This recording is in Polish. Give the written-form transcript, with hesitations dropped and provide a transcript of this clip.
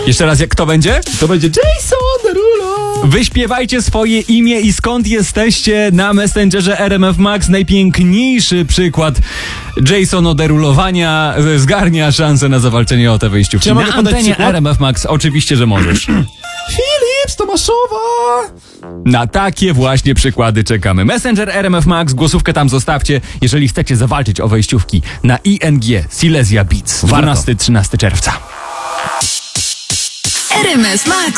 Jeszcze raz, jak kto będzie? To będzie Jason Derulo. Wyśpiewajcie swoje imię i skąd jesteście na Messengerze RMF Max. Najpiękniejszy przykład Jason oderulowania zgarnia szansę na zawalczenie o te wejściówki. Czy ja mogę Na podać antenie przykład? RMF Max oczywiście, że możesz. Filip z Tomaszowa. Na takie właśnie przykłady czekamy. Messenger RMF Max, głosówkę tam zostawcie, jeżeli chcecie zawalczyć o wejściówki na ING Silesia Beats. 12-13 czerwca. RMF Max.